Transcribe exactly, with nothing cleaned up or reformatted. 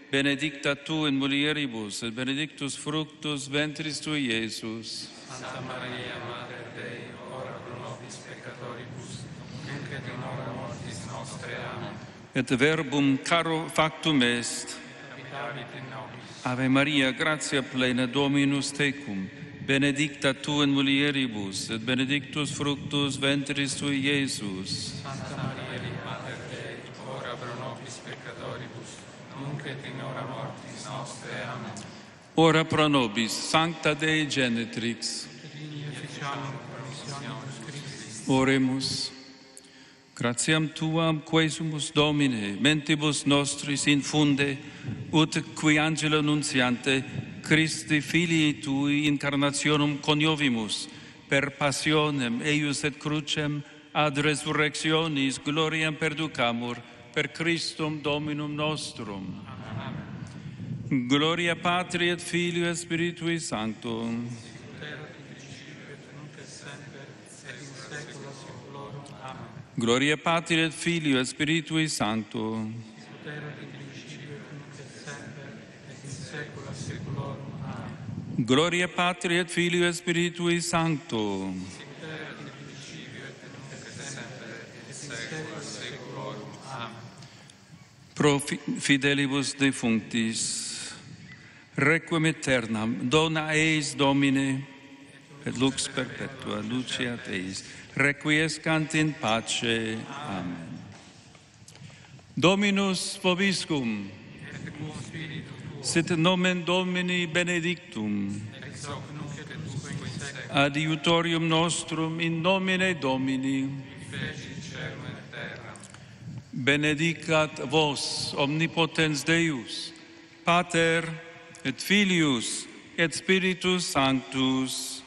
benedicta tu in mulieribus, et benedictus fructus ventris tui, Iesus. Santa Maria, Mater Dei, ora pro nobis peccatoribus, nunc et in hora mortis nostre. Amen. Et verbum caro factum est. Habitavit in nobis. Ave Maria, gratia plena, Dominus tecum, benedicta tu in mulieribus, et benedictus fructus ventris tui, Iesus. Santa Maria, Mater Dei, ora pro nobis peccatoribus, nunc et in hora mortis nostre. Amen. Ora pro nobis, Sancta Dei Genetrix. Ficiamur promissionis Christi. Oremus. Gratiam Tuam, quesumus Domine, mentibus nostris infunde, ut qui angelo nuntiante, Christi Filii Tui incarnationum coniovimus, per passionem eius et crucem ad resurrectionis gloriam perducamur, per Christum Dominum nostrum. Amen. Gloria Patri et Filio et Spiritui Sanctum. Gloria Patri et Filio et Spiritui Sancto. Sicut erat in principio et nunc et semper et in saecula saeculorum. Amen. Gloria Patri et Filio et Spiritui Sancto. Sicut erat in principio et nunc et semper et in saecula saeculorum. Amen. Pro fidelibus defunctis, requiem aeternam, dona eis Domine, et lux perpetua luceat eis, requiescant in pace. Amen. Dominus vobiscum, Et cum spiritu tuo, sit nomen Domini benedictum, ex hoc nunc et usque in saecula, adiutorium nostrum in nomine Domini, qui fecit caelum et terram. benedicat vos omnipotens Deus, Pater et Filius et Spiritus Sanctus.